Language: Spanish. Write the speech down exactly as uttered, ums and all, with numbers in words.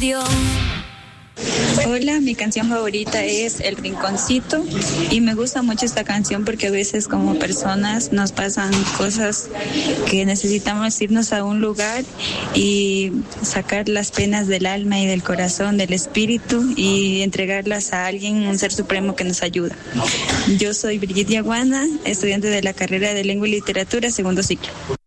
Radio. Hola, mi canción favorita es El Rinconcito y me gusta mucho esta canción porque a veces como personas nos pasan cosas que necesitamos irnos a un lugar y sacar las penas del alma y del corazón, del espíritu y entregarlas a alguien, un ser supremo que nos ayuda. Yo soy Brigitte Yaguana, estudiante de la carrera de Lengua y Literatura, segundo ciclo.